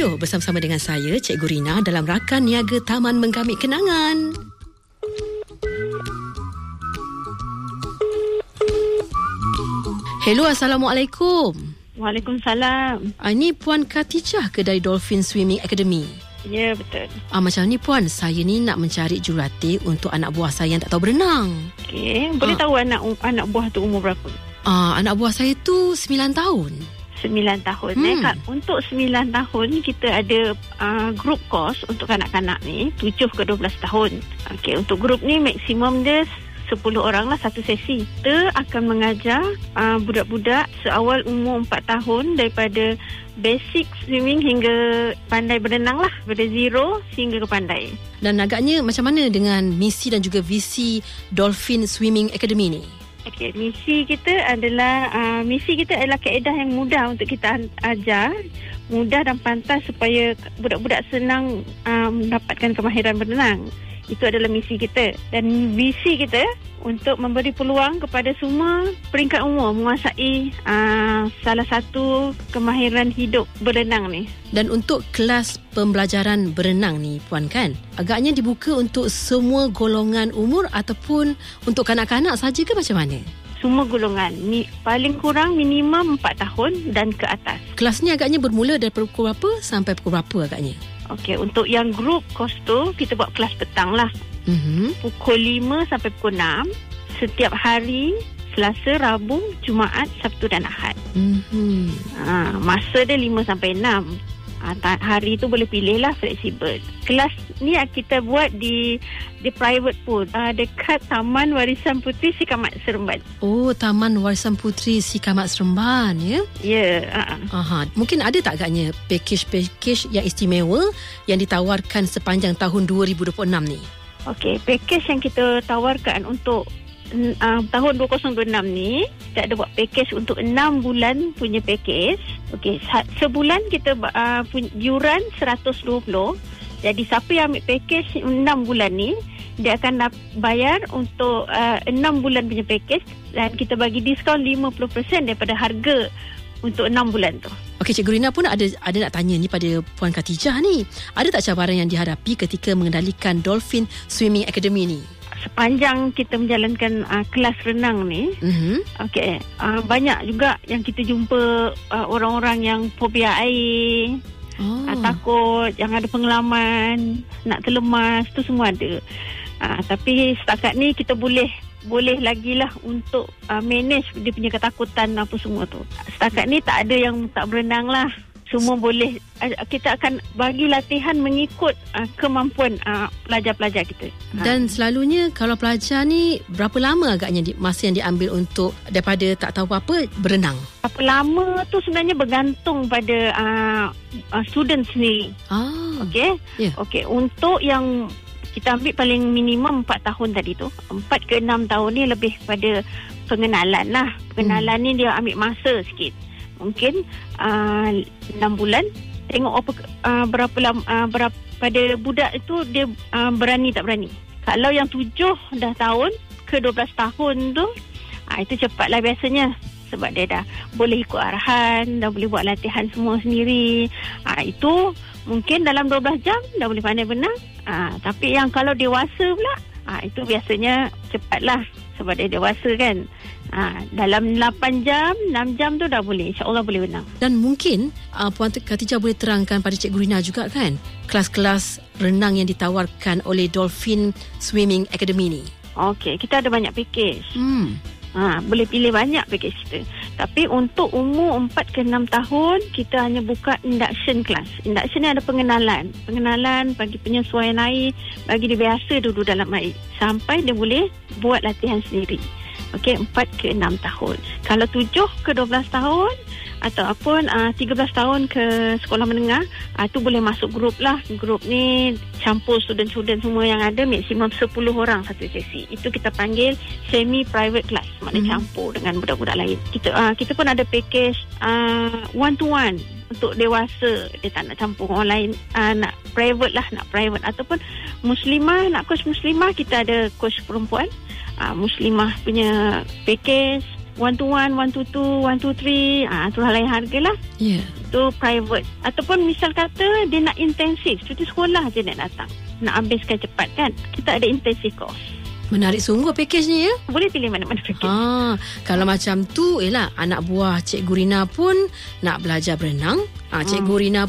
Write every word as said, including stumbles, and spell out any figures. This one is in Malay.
studio bersama-sama dengan saya, Cikgu Rina, dalam rakan niaga Taman Menggamit Kenangan. Hello, Assalamualaikum. Waalaikumsalam. Ah, ini Puan Khatijah ke dari Dolphin Swimming Academy? Ya, betul. Ah, macam ni Puan, saya ni nak mencari jurulatih untuk anak buah saya yang tak tahu berenang. Okey, boleh Ah. tahu anak anak buah tu umur berapa? Ah, anak buah saya tu sembilan tahun. Sembilan tahun. Hmm. Eh, Kak, untuk sembilan tahun kita ada uh, group course untuk kanak-kanak ni tujuh ke dua belas tahun. Okey, untuk grup ni maksimum dia sepuluh orang lah satu sesi. Kita akan mengajar uh, budak-budak seawal umur empat tahun daripada basic swimming hingga pandai berenang lah. Dari zero sehingga ke pandai. Dan agaknya macam mana dengan misi dan juga visi Dolphin Swimming Academy ni? Okey, misi kita adalah uh, misi kita adalah kaedah yang mudah untuk kita ajar, mudah dan pantas supaya budak-budak senang uh, mendapatkan kemahiran berenang. Itu adalah misi kita. Dan visi kita untuk memberi peluang kepada semua peringkat umur menguasai uh, salah satu kemahiran hidup berenang ni. Dan untuk kelas pembelajaran berenang ni Puan kan, agaknya dibuka untuk semua golongan umur ataupun untuk kanak-kanak saja ke macam mana? Semua golongan. Ni, paling kurang minimum empat tahun dan ke atas. Kelas ni agaknya bermula dari pukul berapa sampai pukul berapa agaknya? Okey, untuk yang group course tu kita buat kelas petang lah. Mm-hmm. Pukul lima sampai pukul enam setiap hari, Selasa, Rabu, Jumaat, Sabtu dan Ahad. Mm-hmm. Ha, masa dia lima sampai enam. Ha, hari tu boleh pilih lah, fleksibel. Kelas ni kita buat di di private pool, ha, dekat Taman Warisan Puteri Sikamat Seremban. Oh, Taman Warisan Puteri Sikamat Seremban ya? Ya. Yeah, uh-uh. Aha. Mungkin ada tak agaknya package-package yang istimewa yang ditawarkan sepanjang tahun dua ribu dua puluh enam ni? Okey, package yang kita tawarkan untuk Uh, tahun dua ribu dua puluh enam ni kita ada buat package untuk enam bulan punya package. Okey, sebulan kita uh, punya yuran seratus dua puluh. Jadi siapa yang ambil package enam bulan ni dia akan bayar untuk uh, enam bulan punya package dan kita bagi diskaun lima puluh peratus daripada harga untuk enam bulan tu. Okey, Cikgu Rina pun ada ada nak tanya ni pada Puan Khatijah ni. Ada tak cabaran yang dihadapi ketika mengendalikan Dolphin Swimming Academy ni? Sepanjang kita menjalankan uh, kelas renang ni, mm-hmm. okey, uh, banyak juga yang kita jumpa uh, orang-orang yang fobia air, oh. uh, takut, yang ada pengalaman, nak terlemas, tu semua ada. Uh, tapi setakat ni kita boleh boleh lagi lah untuk uh, manage dia punya ketakutan apa semua tu. Setakat ni tak ada yang tak berenang lah. Semua boleh, kita akan bagi latihan mengikut uh, kemampuan uh, pelajar-pelajar kita. Dan selalunya kalau pelajar ni berapa lama agaknya di, masa yang diambil untuk daripada tak tahu apa-apa berenang? Berapa lama tu sebenarnya bergantung pada uh, uh, student sendiri. Ah, okey. Yeah. Okey, untuk yang kita ambil paling minimum empat tahun tadi tu, empat ke enam tahun ni lebih pada pengenalan lah. Pengenalan hmm. ni dia ambil masa sikit. Mungkin uh, enam bulan tengok apa uh, berapa lama uh, berapa pada budak itu dia uh, berani tak berani. Kalau yang tujuh dah tahun ke dua belas tahun tu uh, itu cepatlah biasanya sebab dia dah boleh ikut arahan, dah boleh buat latihan semua sendiri. Uh, itu mungkin dalam dua belas jam dah boleh pandai berenang. Uh, tapi yang kalau dewasa pula uh, itu biasanya cepatlah sebab dia dewasa kan. Ha, dalam lapan jam, enam jam tu dah boleh. InsyaAllah boleh berenang. Dan mungkin uh, Puan Khatijah boleh terangkan pada Cikgu Rina juga kan, kelas-kelas renang yang ditawarkan oleh Dolphin Swimming Academy ni. Okey, kita ada banyak package. Hmm. Ha, boleh pilih banyak package kita. Tapi untuk umur empat ke enam tahun, kita hanya buka induction class. Induction ni ada pengenalan. Pengenalan bagi penyesuaian air, bagi dia biasa duduk dalam air. Sampai dia boleh buat latihan sendiri. Okey, empat ke enam tahun. Kalau tujuh ke dua belas tahun ataupun uh, tiga belas tahun ke sekolah menengah, uh, tu boleh masuk grup lah. Grup ni campur student-student semua yang ada, maksimum sepuluh orang satu sesi. Itu kita panggil semi-private class, maknanya hmm. campur dengan budak-budak lain. Kita uh, kita pun ada package uh, one-to-one untuk dewasa. Dia tak nak campur orang lain, uh, nak private lah, nak private. Ataupun muslimah, nak coach muslimah, kita ada coach perempuan. Uh, muslimah punya package one to one, one to two, one to three, ah uh, tu hal lain harga lah. Ya. Yeah. tu private. Ataupun misal kata dia nak intensif, cuti sekolah je nak datang, nak habiskan cepat kan, kita ada intensif course. Menarik sungguh pakejnya ya. Boleh pilih mana-mana pakej. Ha, kalau macam tu, yelah, anak buah Cikgu Rina pun nak belajar berenang. Ha, Cikgu hmm. Rina